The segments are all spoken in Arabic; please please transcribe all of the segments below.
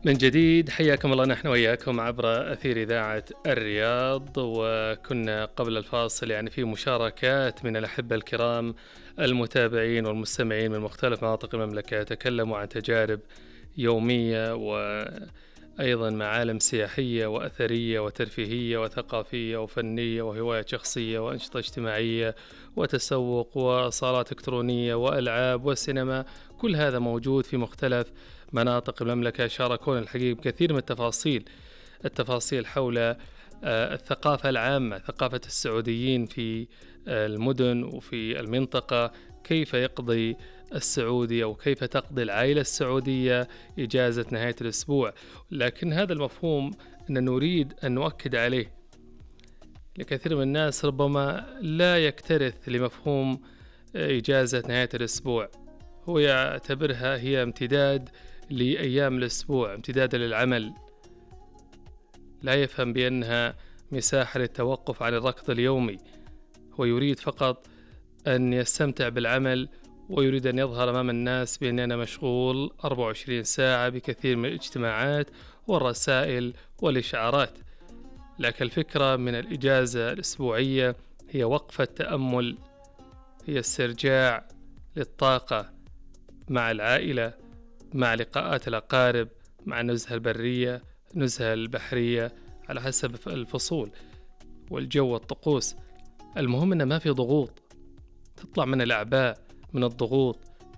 من جديد حياكم الله، نحن وياكم عبر أثير إذاعة الرياض. وكنا قبل الفاصل في مشاركات من الأحبة الكرام المتابعين والمستمعين من مختلف مناطق المملكة، تكلموا عن تجارب يومية وأيضا معالم سياحية وأثرية وترفيهية وثقافية وفنية وهوايات شخصية وأنشطة اجتماعية وتسوق وصالات إلكترونية وألعاب وسينما. كل هذا موجود في مختلف مناطق المملكة. شاركونا الحقيقة بكثير من التفاصيل حول الثقافة العامة، ثقافة السعوديين في المدن وفي المنطقة، كيف يقضي السعودي أو كيف تقضي العائلة السعودية إجازة نهاية الأسبوع. لكن هذا المفهوم أن نريد أن نؤكد عليه لكثير من الناس، ربما لا يكترث لمفهوم إجازة نهاية الأسبوع. هو يعتبرها هي امتداد لأيام الأسبوع، امتداد للعمل، لا يفهم بأنها مساحة للتوقف عن الركض اليومي. هو يريد فقط أن يستمتع بالعمل، ويريد أن يظهر أمام الناس بأن أنا مشغول 24 ساعة بكثير من الاجتماعات والرسائل والإشعارات. لكن الفكرة من الإجازة الأسبوعية هي وقفة تأمل، هي استرجاع للطاقة مع العائلة، مع لقاءات الأقارب، مع النزهة البرية، النزهة البحرية، على حسب الفصول والجو والطقوس. المهم أنه ما في ضغوط، تطلع من الأعباء، من الضغوط.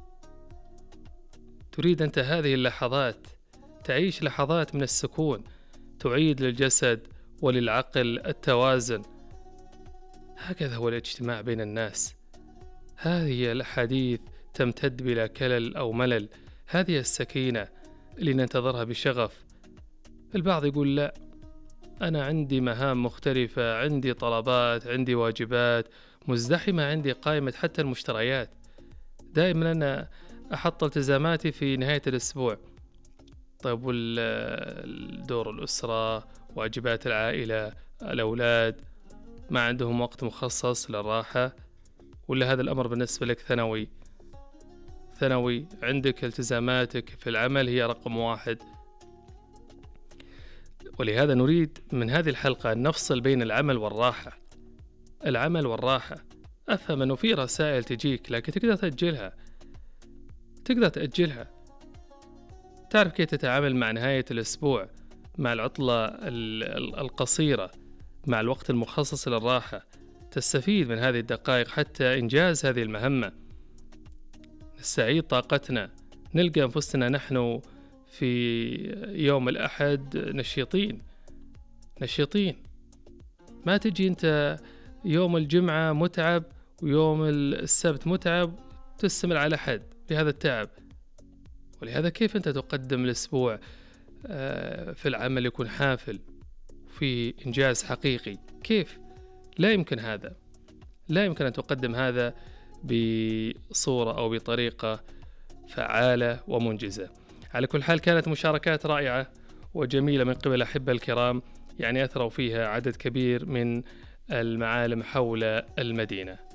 تريد أنت هذه اللحظات، تعيش لحظات من السكون، تعيد للجسد وللعقل التوازن. هكذا هو الاجتماع بين الناس. هذه الأحاديث تمتد بلا كلل أو ملل، هذه السكينة اللي ننتظرها بشغف. البعض يقول لا، أنا عندي مهام مختلفة، عندي طلبات، عندي واجبات، مزدحمة عندي قائمة حتى المشتريات. دائما أنا أحط التزاماتي في نهاية الأسبوع. طيب والدور الأسرة، واجبات العائلة، الأولاد، ما عندهم وقت مخصص للراحة؟ ولا هذا الأمر بالنسبة لك ثانوي؟ عندك التزاماتك في العمل هي رقم واحد. ولهذا نريد من هذه الحلقة أن نفصل بين العمل والراحة. أفهم أنه في رسائل تجيك لكن تقدر تأجلها. تعرف كيف تتعامل مع نهاية الأسبوع، مع العطلة القصيرة، مع الوقت المخصص للراحة. تستفيد من هذه الدقائق حتى إنجاز هذه المهمة، نستعيد طاقتنا، نلقى أنفسنا نحن في يوم الأحد نشيطين. ما تجي أنت يوم الجمعة متعب ويوم السبت متعب تستمر على حد بهذا التعب. ولهذا كيف أنت تقدم الأسبوع في العمل يكون حافل وفي إنجاز حقيقي؟ كيف؟ لا يمكن أن تقدم هذا بصورة أو بطريقة فعالة ومنجزة. على كل حال كانت مشاركات رائعة وجميلة من قبل الأحبة الكرام، أثروا فيها عدد كبير من المعالم حول المدينة.